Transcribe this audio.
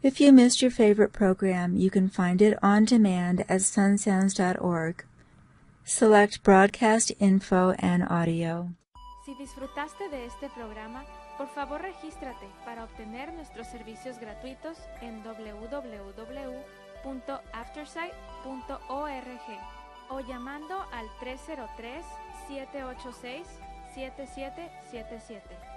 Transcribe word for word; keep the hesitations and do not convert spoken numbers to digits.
If you missed your favorite program, you can find it on demand at sunsounds dot org. Select Broadcast Info and Audio. Si disfrutaste de este programa, por favor regístrate para obtener nuestros servicios gratuitos en doble u doble u doble u punto aftersight punto org o llamando al tres cero tres, siete ocho seis, siete siete siete siete.